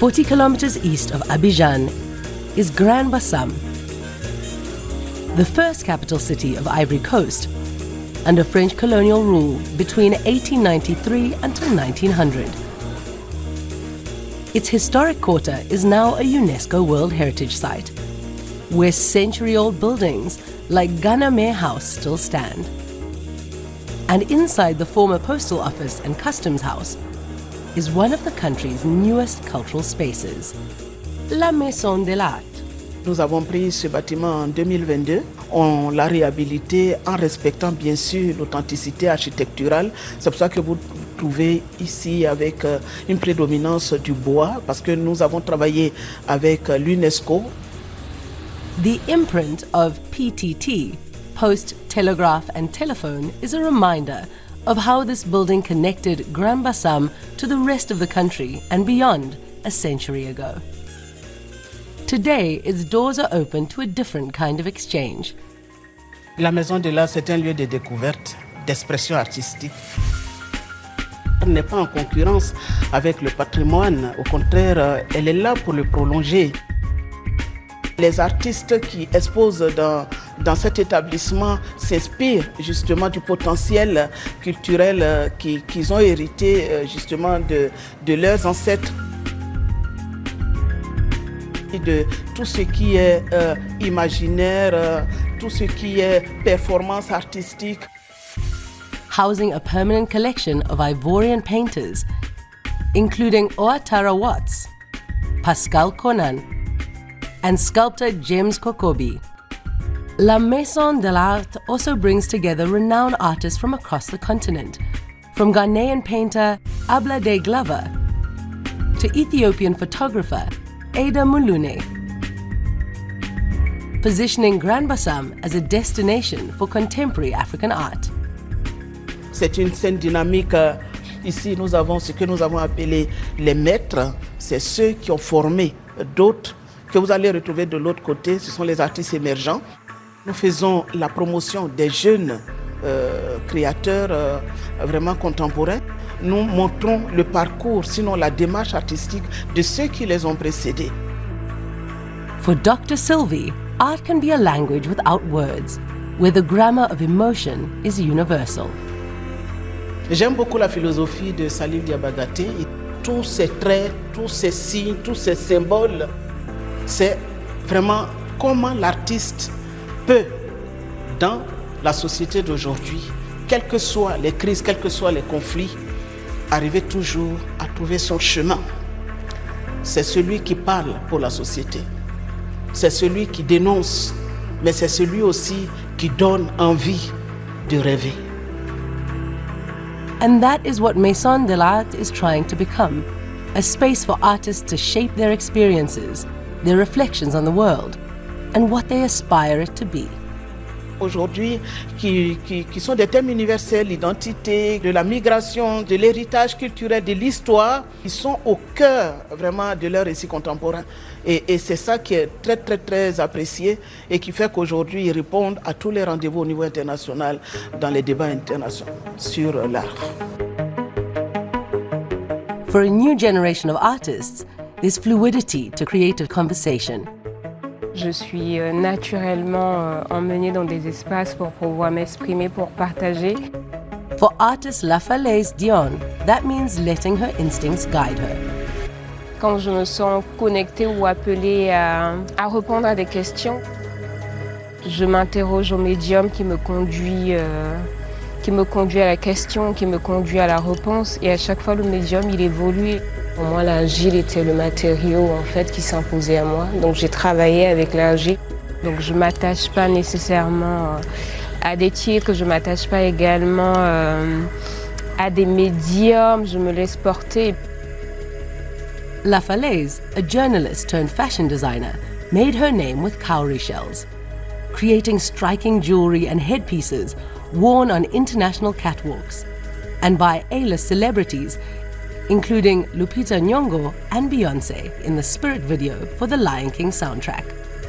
40 kilometers east of Abidjan is Grand Bassam, the first capital city of Ivory Coast under French colonial rule between 1893 until 1900. Its historic quarter is now a UNESCO World Heritage Site, where century-old buildings like Ganame House still stand. And inside the former postal office and customs house is one of the country's newest cultural spaces, La Maison de l'Art. Nous avons pris ce bâtiment en 2022. On l'a réhabilité en respectant bien sûr l'authenticité architecturale. C'est pour ça que vous trouvez ici avec une prédominance du bois, parce que nous avons travaillé avec l'UNESCO. The imprint of PTT, Post, Telegraph and Telephone, is a reminder of how this building connected Grand Bassam to the rest of the country and beyond a century ago. Today, its doors are open to a different kind of exchange. La Maison de l'Art, c'est un lieu de découverte, d'expression artistique. Elle n'est pas en concurrence avec le patrimoine, au contraire, elle est là pour le prolonger. Les artistes qui exposent dans cet établissement s'inspirent justement du potentiel culturel qu'ils ont hérité justement de leurs ancêtres. De tout ce qui est imaginaire, tout ce qui est performance artistique. Housing a permanent collection of Ivorian painters, including Ouattara Watts, Pascal Conan, and sculptor James Kokobi. La Maison de l'Art also brings together renowned artists from across the continent, from Ghanaian painter Ablade Glover to Ethiopian photographer Ada Mulune, positioning Grand Bassam as a destination for contemporary African art. C'est une scène dynamique. Ici, nous avons ce que nous avons appelé les maîtres. C'est ceux qui ont formé d'autres que vous allez retrouver de l'autre côté. Ce sont les artistes émergents. Nous faisons la promotion des jeunes créateurs vraiment contemporains. Nous montrons le parcours, sinon la démarche artistique de ceux qui les ont précédés. For Dr. Sylvie, art can be a language without words, where the grammar of emotion is universal. J'aime beaucoup la philosophie de Salif Diabagate. Tous ces traits, tous ces signes, tous ces symboles, c'est vraiment comment l'artiste peut, dans la société d'aujourd'hui, quelles que soient les crises, quels que soient les conflits, arriver toujours à trouver son chemin. C'est celui qui parle pour la société. C'est celui qui dénonce, mais c'est celui aussi qui donne envie de rêver. And that is what Maison de l'Art is trying to become, a space for artists to shape their experiences, their reflections on the world, and what they aspire it to be. Aujourd'hui, qui sont des thèmes universels, l'identité, de la migration, de l'héritage culturel, de l'histoire, ils sont au cœur vraiment de leur récit contemporain. Et c'est ça qui est très, très, très apprécié et qui fait qu'aujourd'hui, ils répondent à tous les rendez-vous au niveau international, dans les débats internationaux sur l'art. For a new generation of artists, there's fluidity to creative conversation. Je suis naturellement emmenée dans des espaces pour pouvoir m'exprimer, pour partager. For artist Lafalaise Dion, that means letting her instincts guide her. Quand je me sens connectée ou appelée à répondre à des questions, je m'interroge au médium qui me conduit à la question, qui me conduit à la réponse. Et à chaque fois, le médium, il évolue. Pour moi, l'argile était le matériau en fait qui s'imposait à moi. Donc j'ai travaillé avec l'argile. Donc je ne m'attache pas nécessairement à des titres, je ne m'attache pas également à des médiums, je me laisse porter. Lafalaise, a journalist turned fashion designer, made her name with cowrie shells, creating striking jewelry and headpieces worn on international catwalks and by A-list celebrities, including Lupita Nyong'o and Beyoncé in the Spirit video for the Lion King soundtrack.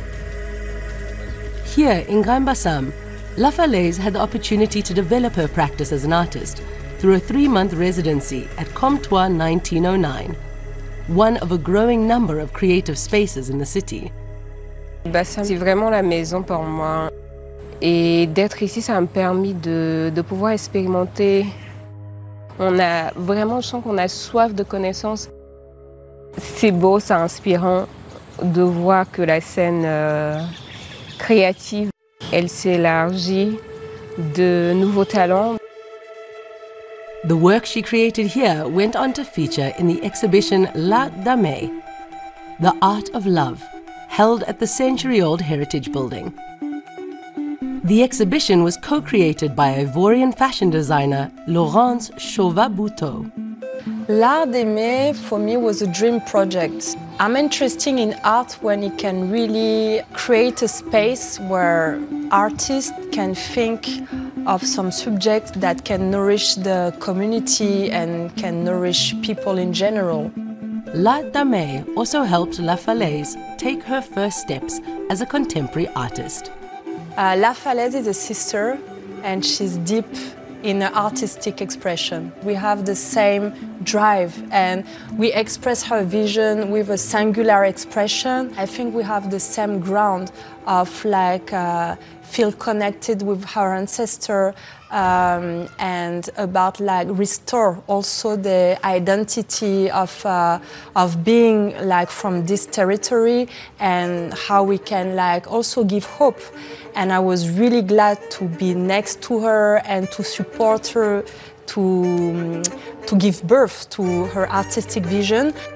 Here in Grand Bassam, Lafalaise had the opportunity to develop her practice as an artist through a 3-month residency at Comptoir 1909, one of a growing number of creative spaces in the city. C'est vraiment la maison pour moi. Et d'être ici, ça m'a permis de pouvoir expérimenter. On a vraiment, je sens qu'on a soif de connaissances. C'est beau, c'est inspirant de voir que la scène créative, elle s'élargit de nouveaux talents. The work she created here went on to feature in the exhibition L'Art d'Aimer, The Art of Love, held at the century-old Heritage Building. The exhibition was co-created by Ivorian fashion designer Laurence Chauvat-Bouteau. L'Art d'Aimer for me was a dream project. I'm interested in art when it can really create a space where artists can think of some subjects that can nourish the community and can nourish people in general. L'Art d'Aimer also helped La Falaise take her first steps as a contemporary artist. La Falaise is a sister and she's deep in her artistic expression. We have the same drive and we express her vision with a singular expression. I think we have the same ground of feel connected with her ancestor and about restore also the identity of being from this territory and how we can also give hope. And I was really glad to be next to her and to support her to give birth to her artistic vision.